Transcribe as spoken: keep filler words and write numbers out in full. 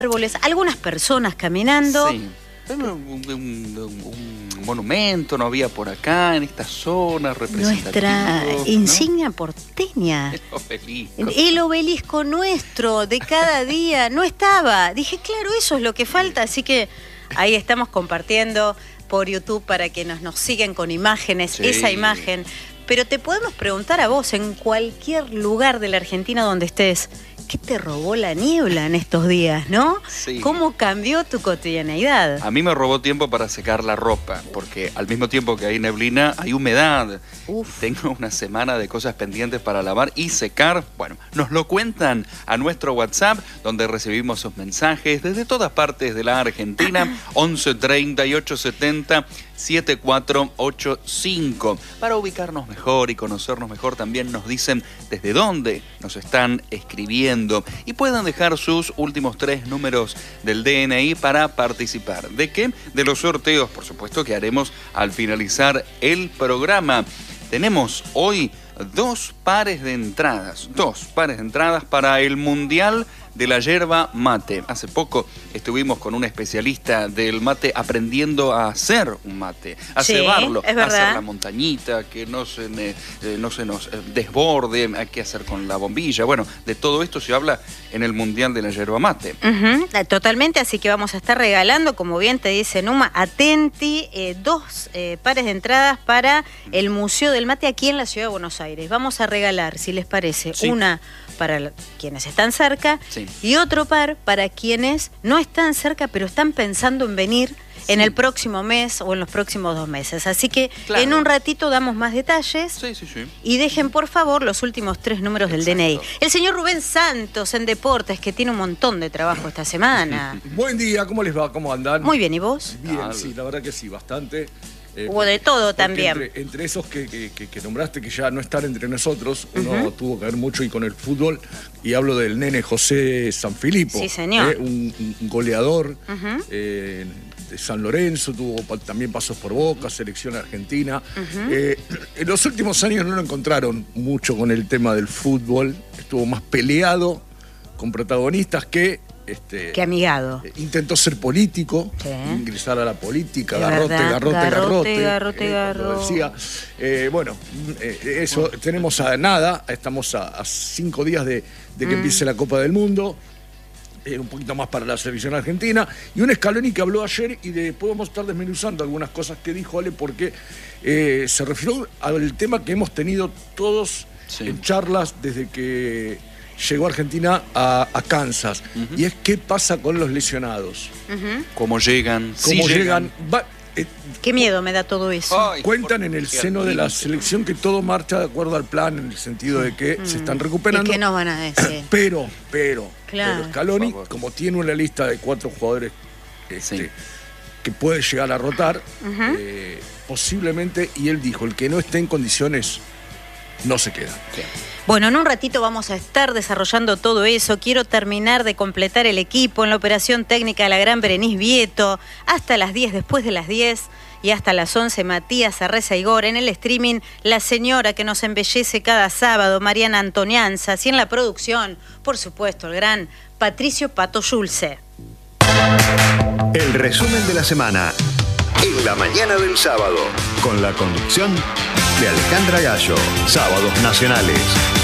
árboles, algunas personas caminando. Sí, un, un, un, un monumento no había por acá, en esta zona representativa. Nuestra insignia ¿no? porteña. El obelisco. El obelisco nuestro de cada día no estaba. Dije, claro, eso es lo que falta, así que ahí estamos compartiendo por YouTube para que nos, nos sigan con imágenes, sí. esa imagen. Pero te podemos preguntar a vos, en cualquier lugar de la Argentina donde estés, ¿qué te robó la niebla en estos días, no? Sí. ¿Cómo cambió tu cotidianeidad? A mí me robó tiempo para secar la ropa, porque al mismo tiempo que hay neblina, hay humedad. Uf. Tengo una semana de cosas pendientes para lavar y secar. Bueno, nos lo cuentan a nuestro WhatsApp, donde recibimos sus mensajes desde todas partes de la Argentina, once treinta y ocho setenta setenta y cuatro ochenta y cinco. Para ubicarnos mejor y conocernos mejor, también nos dicen desde dónde nos están escribiendo y puedan dejar sus últimos tres números del D N I para participar. ¿De qué? De los sorteos, por supuesto, que haremos al finalizar el programa. Tenemos hoy dos pares de entradas, dos pares de entradas para el Mundial de la Yerba Mate. Hace poco estuvimos con un especialista del mate aprendiendo a hacer un mate, a sí, cebarlo, a hacer la montañita, que no se, me, eh, no se nos desborde, hay que hacer con la bombilla. Bueno, de todo esto se habla en el Mundial de la Yerba Mate. Uh-huh, totalmente, así que vamos a estar regalando, como bien te dice Numa, atenti, eh, dos eh, pares de entradas para el Museo del Mate aquí en la Ciudad de Buenos Aires. Vamos a regalar, si les parece, sí. una para quienes están cerca, sí. y otro par para quienes no están cerca, pero están pensando en venir sí. en el próximo mes o en los próximos dos meses. Así que claro. en un ratito damos más detalles sí, sí, sí. y dejen por favor los últimos tres números Exacto. del D N I. El señor Rubén Santos en Deportes, que tiene un montón de trabajo esta semana. Buen día, ¿cómo les va? ¿Cómo andan? Muy bien, ¿y vos? Bien, ah, sí, la verdad que sí, bastante. Eh, Hubo de todo también. Entre, entre esos que, que, que nombraste que ya no están entre nosotros, uno uh-huh. tuvo que ver mucho y con el fútbol, y hablo del nene José Sanfilippo. Sí, señor. Eh, un, un goleador uh-huh. eh, de San Lorenzo, tuvo también pasos por Boca, selección argentina. Uh-huh. eh, en los últimos años no lo encontraron mucho con el tema del fútbol, estuvo más peleado con protagonistas que... Este, Qué amigado. Intentó ser político, sí. ingresar a la política, es garrote, verdad. garrote, garrote, garrote, garrote, eh, garrote. Decía. Eh, bueno, eh, eso, bueno. tenemos a nada, estamos a, a cinco días de, de que mm. empiece la Copa del Mundo, eh, un poquito más para la selección argentina, y un Scaloni que habló ayer y después vamos a estar desmenuzando algunas cosas que dijo Ale, porque eh, se refirió al tema que hemos tenido todos sí. en charlas desde que... llegó Argentina a, a Kansas, uh-huh. y es qué pasa con los lesionados. Uh-huh. ¿Cómo llegan? ¿Cómo sí llegan? llegan. Va, eh, qué miedo me da todo eso. Ay, cuentan en el seno de la selección que todo marcha de acuerdo al plan, en el sentido de que uh-huh. se están recuperando. ¿Y qué nos van a decir? Pero, pero, claro. pero Scaloni, como tiene una lista de cuatro jugadores este, sí. que puede llegar a rotar, uh-huh. eh, posiblemente, y él dijo, el que no esté en condiciones no se queda. Sí. Bueno, en un ratito vamos a estar desarrollando todo eso. Quiero terminar de completar el equipo en la operación técnica de la gran Berenice Vieto. Hasta las diez, después de las diez y hasta las once, Matías Arreza Igor. En el streaming, la señora que nos embellece cada sábado, Mariana Antonianzas. Y en la producción, por supuesto, el gran Patricio Pato Yulce. El resumen de la semana en la mañana del sábado, con la conducción de Alejandra Gallo. Sábados Nacionales.